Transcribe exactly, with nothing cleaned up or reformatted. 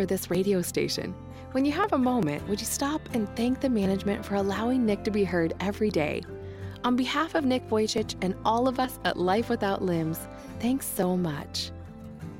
for this radio station. When you have a moment, would you stop and thank the management for allowing Nick to be heard every day? On behalf of Nick Vujicic and all of us at Life Without Limbs, thanks so much.